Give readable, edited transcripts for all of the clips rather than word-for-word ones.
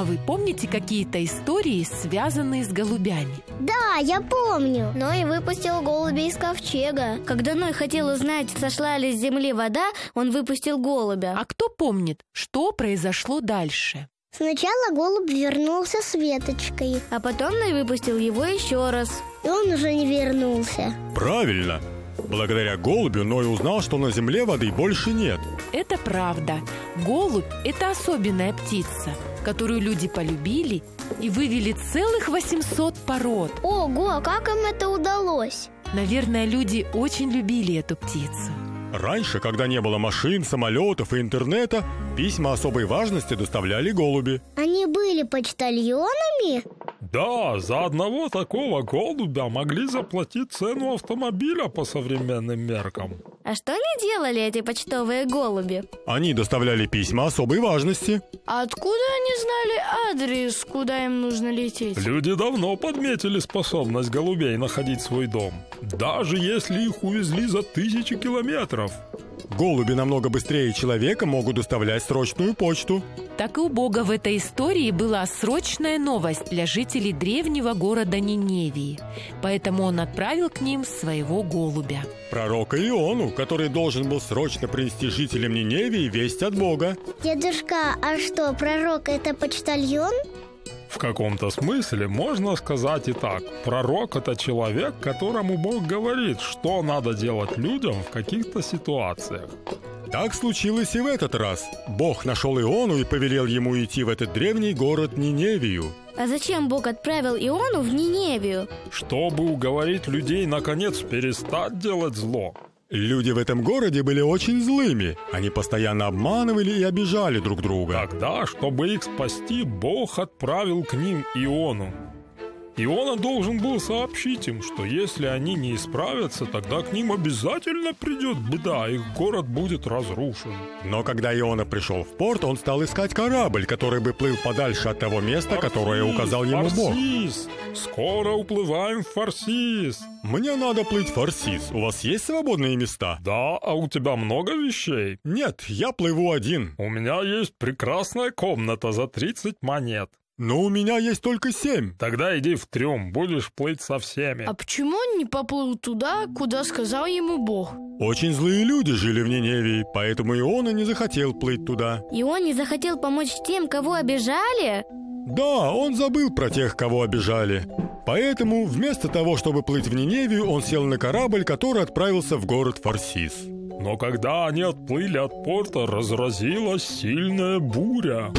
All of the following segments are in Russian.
А вы помните какие-то истории, связанные с голубями? Да, я помню. Ной выпустил голубя из ковчега. Когда Ной хотел узнать, сошла ли с земли вода, он выпустил голубя. А кто помнит, что произошло дальше? Сначала голубь вернулся с веточкой, А потом Ной выпустил его еще раз. и он уже не вернулся. Правильно. Благодаря голубю Ной узнал, что на земле воды больше нет. Это правда. Голубь – это особенная птица, которую люди полюбили и вывели целых 800 пород. Ого, как им это удалось? Наверное, люди очень любили эту птицу. Раньше, когда не было машин, самолетов и интернета, письма особой важности доставляли голуби. Они были почтальонами? Да, за одного такого голубя могли заплатить цену автомобиля по современным меркам. А что они делали, эти почтовые голуби? Они доставляли письма особой важности. А откуда они знали адрес, куда им нужно лететь? Люди давно подметили способность голубей находить свой дом, даже если их увезли за 1000 километров. Голуби намного быстрее человека могут доставлять срочную почту. Так и у Бога в этой истории была срочная новость для жителей древнего города Ниневии. Поэтому он отправил к ним своего голубя. Пророка Иону, который должен был срочно принести жителям Ниневии весть от Бога. Дедушка, а что, пророк — это почтальон? В каком-то смысле можно сказать и так. Пророк – это человек, которому Бог говорит, что надо делать людям в каких-то ситуациях. Так случилось и в этот раз. Бог нашел Иону и повелел ему идти в этот древний город Ниневию. А зачем Бог отправил Иону в Ниневию? Чтобы уговорить людей, наконец, перестать делать зло. Люди в этом городе были очень злыми. Они постоянно обманывали и обижали друг друга. Тогда, чтобы их спасти, Бог отправил к ним Иону. Иона должен был сообщить им, что если они не исправятся, тогда к ним обязательно придет беда, их город будет разрушен. Но когда Иона пришел в порт, он стал искать корабль, который бы плыл подальше от того места, которое указал ему Бог. Фарсис! Скоро уплываем в Фарсис! Мне надо плыть в Фарсис. У вас есть свободные места? Да, а у тебя много вещей? Нет, я плыву один. У меня есть прекрасная комната за 30 монет. Но у меня есть только 7. Тогда иди в трюм, будешь плыть со всеми. А почему он не поплыл туда, куда сказал ему Бог? Очень злые люди жили в Ниневии, поэтому Иона не захотел плыть туда. Ион не захотел помочь тем, кого обижали? Да, он забыл про тех, кого обижали. Поэтому вместо того, чтобы плыть в Ниневию, он сел на корабль, который отправился в город Фарсис. Но когда они отплыли от порта, разразилась сильная буря.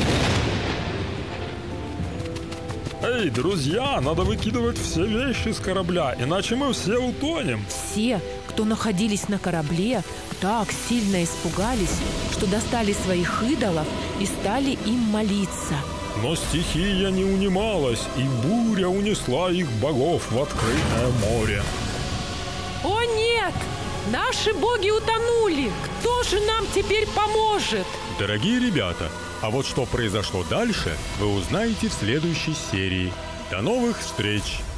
Эй, друзья, надо выкидывать все вещи с корабля, иначе мы все утонем. Все, кто находились на корабле, так сильно испугались, что достали своих идолов и стали им молиться. Но стихия не унималась, и буря унесла их богов в открытое море. О нет! Наши боги утонули! Кто же нам теперь поможет? Дорогие ребята, а вот что произошло дальше, вы узнаете в следующей серии. До новых встреч!